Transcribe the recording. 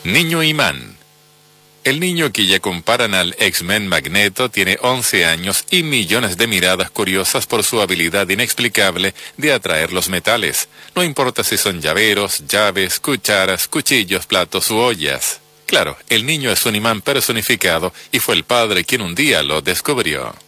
Niño imán. El niño que ya comparan al X-Men Magneto tiene 11 años y millones de miradas curiosas por su habilidad inexplicable de atraer los metales. No importa si son llaveros, llaves, cucharas, cuchillos, platos u ollas. Claro, el niño es un imán personificado y fue el padre quien un día lo descubrió.